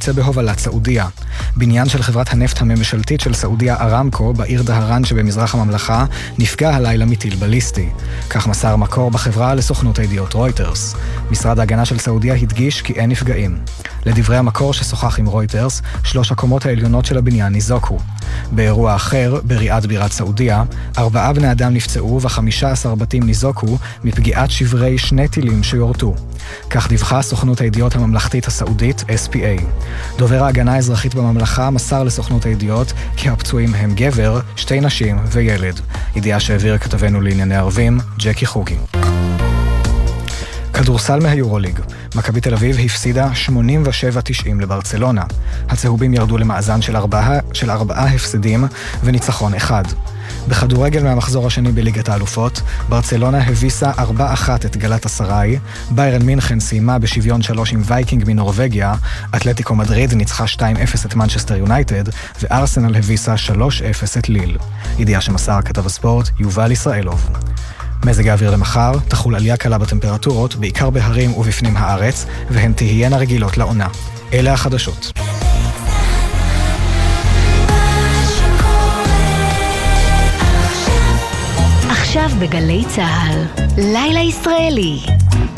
יוצא בהובלת סעודיה. בניין של חברת הנפט הממשלתית של סעודיה ארמקו בעיר דהרן שבמזרח הממלכה נפגע הלילה מטיל בליסטי. כך מסר מקור בחברה לסוכנות הידיעות רויטרס. משרד ההגנה של סעודיה הדגיש כי אין נפגעים. לדברי המקור ששוחח עם רויטרס, 3 הקומות העליונות של הבניין ניזוקו. באירוע אחר, בריאד בירת סעודיה, 4 בני אדם נפצעו ו15 בתים ניזוקו מפגיעת שברי 2 טילים שיורטו. כך דיווחה סוכנות הידיעות הממלכתית הסעודית SPA. דובר ההגנה האזרחית בממלכה מסר לסוכנות הידיעות כי הפצועים הם גבר, 2 נשים וילד. ידיעה שהעביר כתבנו לענייני ערבים, ג'קי חוגי. כדורסל מהיורוליג. מכבי תל אביב הפסידה 87-90 לברצלונה. הצהובים ירדו למאזן של 4 הפסדים וניצחון 1. בכדורגל מהמחזור השני בליגת האלופות, ברצלונה הביסה 4-1 את גלת הסראי, ביירן מינכן סיימה בשוויון 3 עם וייקינג מנורווגיה, אתלטיקו מדריד ניצחה 2-0 את מנצ'סטר יונייטד, וארסנל הביסה 3-0 את ליל. ידיעה שמסר כתב הספורט יובל ישראלוב. מזג האוויר למחר, תחול עלייה קלה בטמפרטורות, בעיקר בהרים ובפנים הארץ, והן תהיינה רגילות לעונה. אלה החדשות. עכשיו בגלי צהל, לילה ישראלי.